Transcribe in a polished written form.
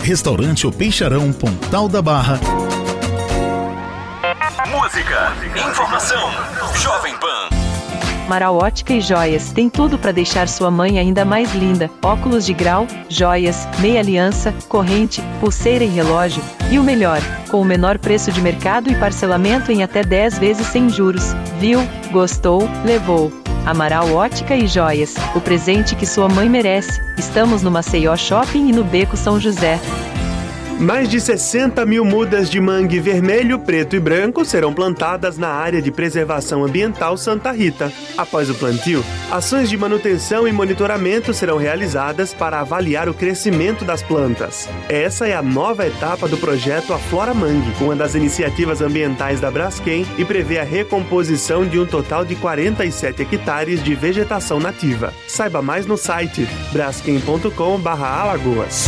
Restaurante O Peixarão, Pontal da Barra. Música, informação, Jovem Pan. Amaral Ótica e Joias tem tudo para deixar sua mãe ainda mais linda. Óculos de grau, joias, meia aliança, corrente, pulseira e relógio. E o melhor, com o menor preço de mercado e parcelamento em até 10 vezes sem juros. Viu? Gostou? Levou. Amaral Ótica e Joias, o presente que sua mãe merece. Estamos no Maceió Shopping e no Beco São José. Mais de 60 mil mudas de mangue vermelho, preto e branco serão plantadas na área de preservação ambiental Santa Rita. Após o plantio, ações de manutenção e monitoramento serão realizadas para avaliar o crescimento das plantas. Essa é a nova etapa do projeto Aflora Mangue, uma das iniciativas ambientais da Braskem, e prevê a recomposição de um total de 47 hectares de vegetação nativa. Saiba mais no site braskem.com/Alagoas.